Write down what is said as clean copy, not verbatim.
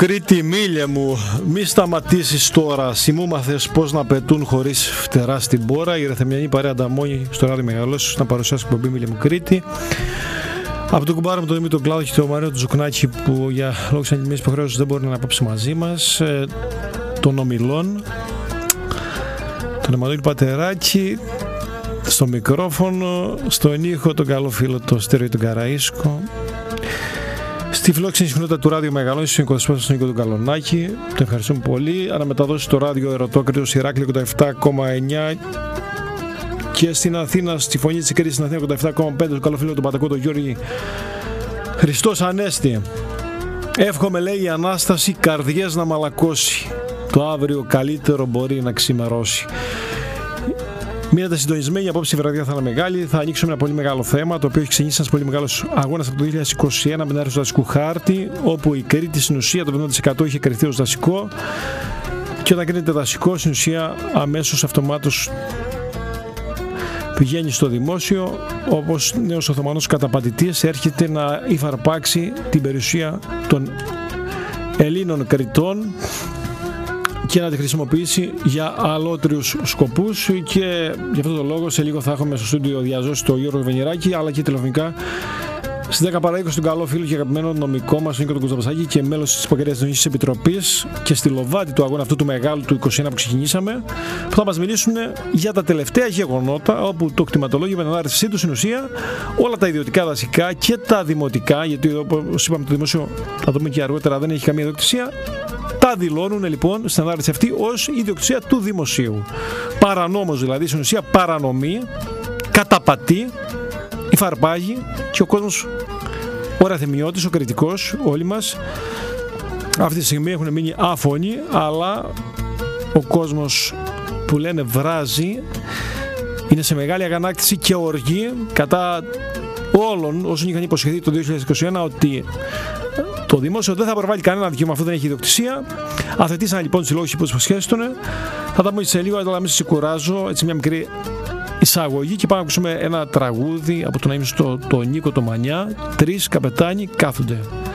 Κρήτη μίλια μου, μη σταματήσεις τώρα. Σημού μάθες πώς να πετούν χωρίς φτερά στην πόρα. Η ρεθεμιανή παρέα Ανταμόνη στο Ράδιο Μεγαλώσης να παρουσιάσει την εκπομπή Μίλια μου Κρήτη. Από τον κουμπάρο με τον Δημήτρη Κλάδο και τον Μαρίο του Ζουκνάκη που για λόγους αντιμετωπίσης υποχρέωσης δεν μπορεί να είναι απόψε μαζί μας. Των ομιλών, τον Εμμανουήλ Πατεράκη, στο μικρόφωνο, στον ήχο τον καλό φίλο το Στέριο τον Καραΐσκο. Στη φιλόξενη συχνότητα του Ράδιο Μεγαλώνης, στον 24 στον Νίκο του Καλονάκη. Τον ευχαριστούμε πολύ. Αναμεταδώσει στο Ράδιο Ερωτόκριτος Ηράκλειο 87,9 και στην Αθήνα, στη Φωνή της Κρήτης στην Αθήνα 87,5 τον καλό φίλο του Πατακό, τον Γιώργη Χριστός Ανέστη. Εύχομαι, λέει η Ανάσταση, καρδιές να μαλακώσει. Το αύριο καλύτερο μπορεί να ξημερώσει. Μείνετε συντονισμένοι, απόψε η βραδιά θα είναι μεγάλη. Θα ανοίξουμε ένα πολύ μεγάλο θέμα, το οποίο έχει ξεκινήσει ένα πολύ μεγάλο αγώνα από το 2021 με την άρση του δασικού χάρτη, όπου η Κρήτη στην ουσία το 50% είχε κριθεί ως δασικό. Και όταν κρίνεται δασικό, στην ουσία αμέσως αυτομάτως πηγαίνει στο δημόσιο, όπως νέος Οθωμανός καταπατητής έρχεται να υφαρπάξει την περιουσία των Ελλήνων Κρητών και να τη χρησιμοποιήσει για αλότριους σκοπούς. Και γι' αυτό το λόγο σε λίγο θα έχουμε στο στούντιο διαζώσει τον Γιώργο Βενιράκη, αλλά και τηλεφωνικά στις 10 παρά 20 τον καλό φίλο και αγαπημένο νομικό μας, τον Νίκο τον Κωνσταντοπασάκη, και μέλος της Υποκρατείας Νομικής Επιτροπής και στη λοβάτη του αγώνα αυτού του μεγάλου του 21 που ξεκινήσαμε, που θα μας μιλήσουν για τα τελευταία γεγονότα, όπου το κτηματολόγιο με την ανάρτησή του στην ουσία όλα τα ιδιωτικά δασικά και τα δημοτικά, γιατί όπως είπαμε το δημόσιο, θα δούμε και αργότερα, δεν έχει καμία ιδιοκτησία, τα δηλώνουν λοιπόν στην ανάρτηση αυτή ως ιδιοκτησία του δημοσίου. Παρανόμως δηλαδή, στην ουσία παρανομεί, καταπατεί, υφαρπάγει, και ο κόσμος, ο ραθεμιώτης, ο κριτικός, όλοι μας αυτή τη στιγμή έχουν μείνει άφωνοι, αλλά ο κόσμος που λένε βράζει είναι σε μεγάλη αγανάκτηση και οργή κατά όλων όσων είχαν υποσχεθεί το 2021 ότι το δημόσιο δεν θα προβάλλει κανένα δικαίωμα αφού δεν έχει ιδιοκτησία. Αθετήσαν λοιπόν τις λόγους που υποσχέστηκαν. Θα τα πούμε σε λίγο, αλλά μην σας κουράζω. Έτσι μια μικρή εισαγωγή και πάμε να ακούσουμε ένα τραγούδι από τον αείμνηστο τον Νίκο το Μανιά. Τρεις καπετάνοι κάθονται.